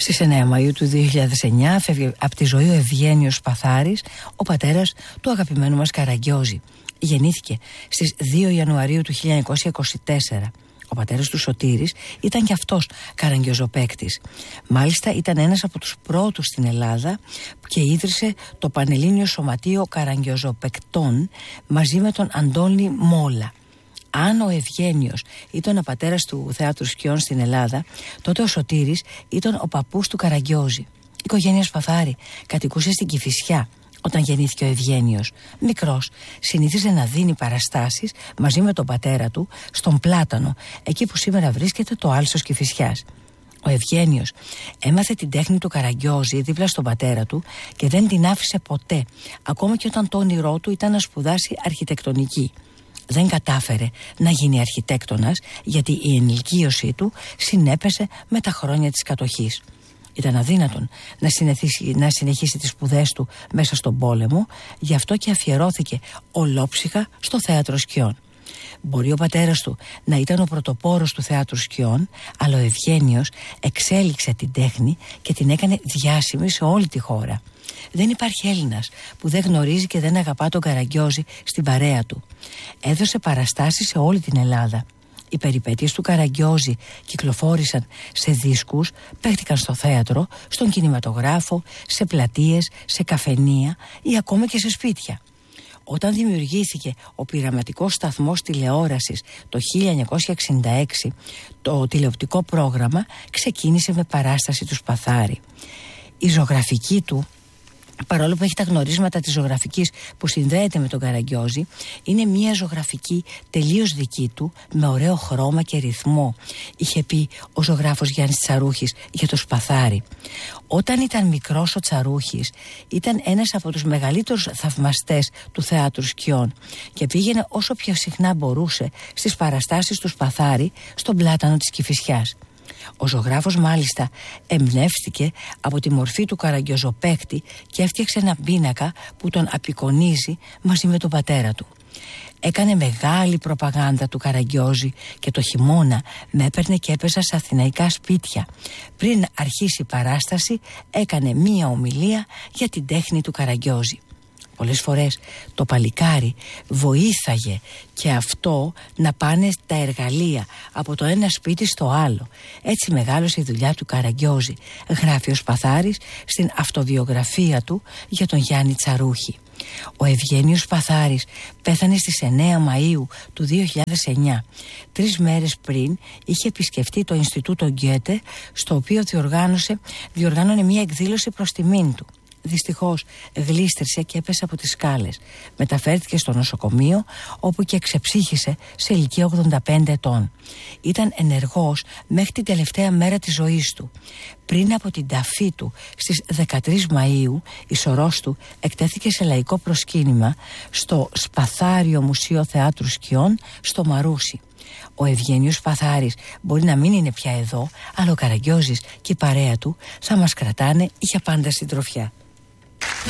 Στις 9 Μαΐου του 2009 φεύγει από τη ζωή ο Ευγένιος Σπαθάρης, ο πατέρας του αγαπημένου μας Καραγκιόζη. Γεννήθηκε στις 2 Ιανουαρίου του 1924. Ο πατέρας του Σωτήρης ήταν και αυτός καραγκιόζοπαίκτης. Μάλιστα ήταν ένας από τους πρώτους στην Ελλάδα και ίδρυσε το Πανελλήνιο Σωματείο Καραγκιόζοπαικτών μαζί με τον Αντώνη Μόλα. Αν ο Ευγένιος ήταν ο πατέρας του Θεάτρου Σκιών στην Ελλάδα, τότε ο Σωτήρης ήταν ο παππούς του Καραγκιόζη. Η οικογένεια Σπαθάρη κατοικούσε στην Κηφισιά όταν γεννήθηκε ο Ευγένιος. Μικρός, συνήθιζε να δίνει παραστάσεις μαζί με τον πατέρα του στον Πλάτανο, εκεί που σήμερα βρίσκεται το Άλσος Κηφισιάς. Ο Ευγένιος έμαθε την τέχνη του Καραγκιόζη δίπλα στον πατέρα του και δεν την άφησε ποτέ, ακόμα και όταν το όνειρό του ήταν να σπουδάσει αρχιτεκτονική. Δεν κατάφερε να γίνει αρχιτέκτονας γιατί η ενηλικίωσή του συνέπεσε με τα χρόνια της κατοχής. Ήταν αδύνατον να συνεχίσει τις σπουδές του μέσα στον πόλεμο, γι' αυτό και αφιερώθηκε ολόψυχα στο θέατρο Σκιών. Μπορεί ο πατέρας του να ήταν ο πρωτοπόρος του θέατρου Σκιών, αλλά ο Ευγένιος εξέλιξε την τέχνη και την έκανε διάσημη σε όλη τη χώρα. Δεν υπάρχει Έλληνας που δεν γνωρίζει και δεν αγαπά τον Καραγκιόζη στην παρέα του. Έδωσε παραστάσεις σε όλη την Ελλάδα. Οι περιπέτειες του Καραγκιόζη κυκλοφόρησαν σε δίσκους, παίχτηκαν στο θέατρο, στον κινηματογράφο, σε πλατείες, σε καφενεία ή ακόμα και σε σπίτια. Όταν δημιουργήθηκε ο πειραματικός σταθμός τηλεόρασης το 1966, το τηλεοπτικό πρόγραμμα ξεκίνησε με παράσταση του Σπαθάρη. Η ζωγραφική του, παρόλο που έχει τα γνωρίσματα της ζωγραφικής που συνδέεται με τον Καραγκιόζη, είναι μια ζωγραφική τελείως δική του, με ωραίο χρώμα και ρυθμό, είχε πει ο ζωγράφος Γιάννης Τσαρούχης για το Σπαθάρη. Όταν ήταν μικρός ο Τσαρούχης ήταν ένας από τους μεγαλύτερους θαυμαστές του θεάτρου Σκιών και πήγαινε όσο πιο συχνά μπορούσε στις παραστάσεις του Σπαθάρη στον Πλάτανο της Κηφισιάς. Ο ζωγράφος μάλιστα εμπνεύστηκε από τη μορφή του καραγκιόζοπαίκτη και έφτιαξε ένα πίνακα που τον απεικονίζει μαζί με τον πατέρα του. Έκανε μεγάλη προπαγάνδα του Καραγκιόζη και το χειμώνα με έπαιρνε και έπαιζα σε αθηναϊκά σπίτια. Πριν αρχίσει η παράσταση έκανε μία ομιλία για την τέχνη του Καραγκιόζη. Πολλές φορές το παλικάρι βοήθαγε και αυτό να πάνε τα εργαλεία από το ένα σπίτι στο άλλο. Έτσι μεγάλωσε η δουλειά του Καραγκιόζη, γράφει ο Σπαθάρης στην αυτοβιογραφία του για τον Γιάννη Τσαρούχη. Ο Ευγένιος Σπαθάρης πέθανε στις 9 Μαΐου του 2009. 3 μέρες πριν είχε επισκεφτεί το Ινστιτούτο Γκέτε, στο οποίο διοργάνωνε μια εκδήλωση προς τιμήν του. Δυστυχώς γλίστρισε και έπεσε από τις σκάλες. Μεταφέρθηκε στο νοσοκομείο, όπου και ξεψύχησε σε ηλικία 85 ετών. Ήταν ενεργός μέχρι την τελευταία μέρα της ζωής του. Πριν από την ταφή του στις 13 Μαΐου, η σωρός του εκτέθηκε σε λαϊκό προσκύνημα στο Σπαθάριο Μουσείο Θεάτρου Σκιών στο Μαρούσι. Ο Ευγένιος Σπαθάρης μπορεί να μην είναι πια εδώ, αλλά ο Καραγκιόζης και η παρέα του θα μας κρατάνε για πάντα συντροφιά.